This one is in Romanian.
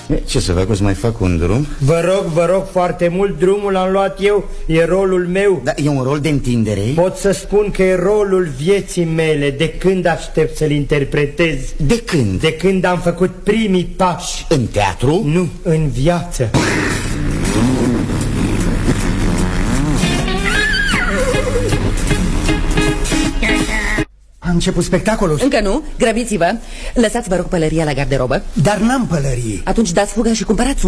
Ce să fac, o să mai fac un drum? Vă rog foarte mult, drumul l-am luat eu, e rolul meu. Da, e un rol de întindere? Pot să spun că e rolul vieții mele. De când aștept să-l interpretez? De când? De când am făcut primii pași. În teatru? Nu, în viață. A început spectacolul? Încă nu, grăbiți-vă. Lăsați, vă rog, pălăria la garderobă. Dar n-am pălărie. Atunci dați fuga și cumpărați